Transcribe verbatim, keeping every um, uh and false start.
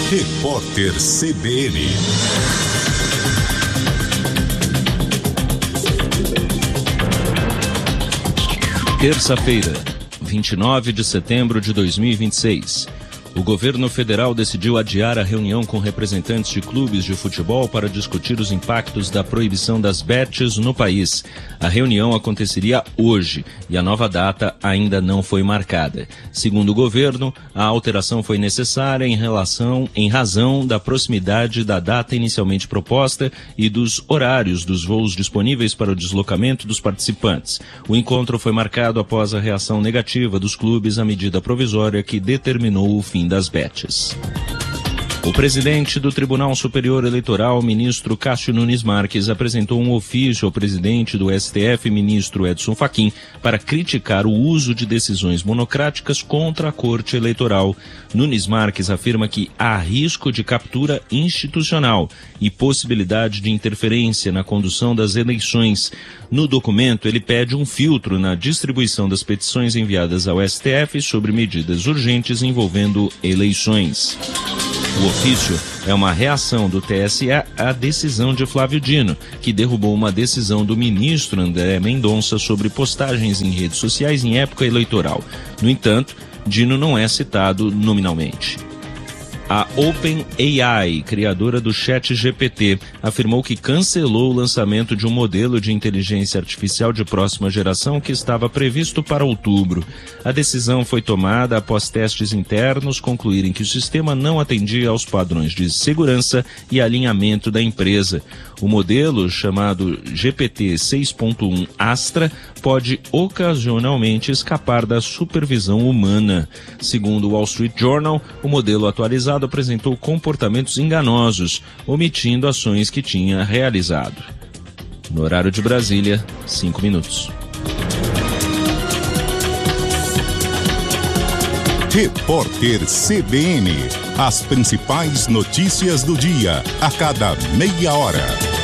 Repórter C B N. Terça-feira, vinte e nove de setembro de dois mil e vinte e seis. O governo federal decidiu adiar a reunião com representantes de clubes de futebol para discutir os impactos da proibição das bets no país. A reunião aconteceria hoje e a nova data ainda não foi marcada. Segundo o governo, a alteração foi necessária em relação, em razão da proximidade da data inicialmente proposta e dos horários dos voos disponíveis para o deslocamento dos participantes. O encontro foi marcado após a reação negativa dos clubes à medida provisória que determinou o fim das bets. O presidente do Tribunal Superior Eleitoral, ministro Cássio Nunes Marques, apresentou um ofício ao presidente do S T F, ministro Edson Fachin, para criticar o uso de decisões monocráticas contra a Corte Eleitoral. Nunes Marques afirma que há risco de captura institucional e possibilidade de interferência na condução das eleições. No documento, ele pede um filtro na distribuição das petições enviadas ao S T F sobre medidas urgentes envolvendo eleições. O ofício é uma reação do T S E à decisão de Flávio Dino, que derrubou uma decisão do ministro André Mendonça sobre postagens em redes sociais em época eleitoral. No entanto, Dino não é citado nominalmente. A OpenAI, criadora do ChatGPT, afirmou que cancelou o lançamento de um modelo de inteligência artificial de próxima geração que estava previsto para outubro. A decisão foi tomada após testes internos concluírem que o sistema não atendia aos padrões de segurança e alinhamento da empresa. O modelo, chamado G P T seis ponto um Astra, pode ocasionalmente escapar da supervisão humana. Segundo o Wall Street Journal, o modelo atualizado apresentou comportamentos enganosos, omitindo ações que tinha realizado. No horário de Brasília, cinco minutos. Repórter C B N. As principais notícias do dia, a cada meia hora.